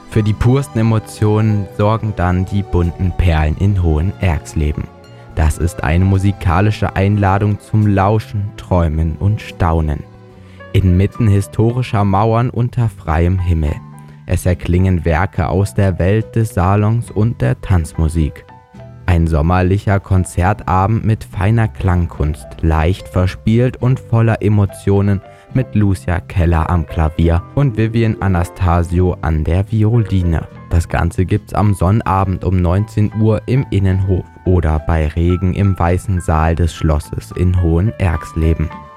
Für die pursten Emotionen sorgen dann die bunten Perlen in Hohenerxleben. Das ist eine musikalische Einladung zum Lauschen, Träumen und Staunen. Inmitten historischer Mauern unter freiem Himmel. Es erklingen Werke aus der Welt des Salons und der Tanzmusik. Ein sommerlicher Konzertabend mit feiner Klangkunst, leicht verspielt und voller Emotionen mit Lucia Keller am Klavier und Vivian Anastasio an der Violine. Das Ganze gibt's am Sonnabend um 19 Uhr im Innenhof oder bei Regen im Weißen Saal des Schlosses in Hohenerxleben.